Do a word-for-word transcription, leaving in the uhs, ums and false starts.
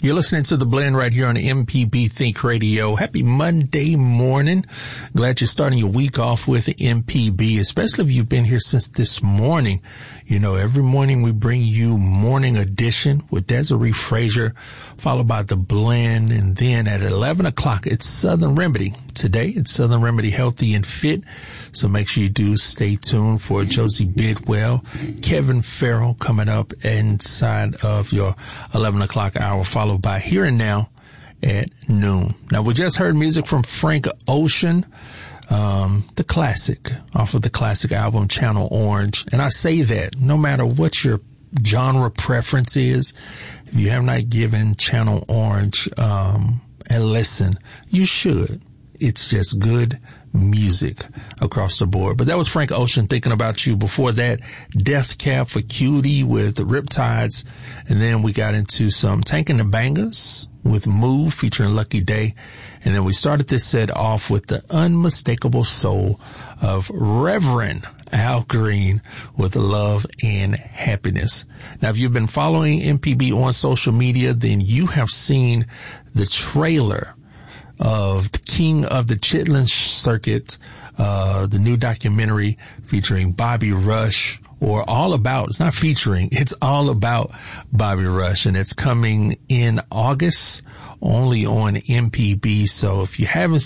You're listening to The Blend right here on M P B Think Radio. Happy Monday morning. Glad you're starting your week off with M P B, especially if you've been here since this morning. You know, every morning we bring you Morning Edition with Desiree Frazier, followed by The Blend. And then at eleven o'clock, it's Southern Remedy. Today, it's Southern Remedy Healthy and Fit. So make sure you do stay tuned for Josie Bidwell, Kevin Farrell coming up inside of your eleven o'clock hour, followed by Here and Now at noon. Now, we just heard music from Frank Ocean, um, the classic, off of the classic album Channel Orange. And I say that no matter what your genre preference is, if you have not given Channel Orange um, a listen, you should. It's just good music across the board. But that was Frank Ocean, Thinking About You. Before that, Death Cab for Cutie with the Riptides. And then we got into some Tank and the Bangers with Move featuring Lucky Day. And then we started this set off with the unmistakable soul of Reverend Al Green with Love and Happiness. Now, if you've been following M P B on social media, then you have seen the trailer of the King of the Chitlin Circuit, uh, the new documentary featuring Bobby Rush, or all about, it's not featuring, it's all about Bobby Rush, and it's coming in August only on M P B. So if you haven't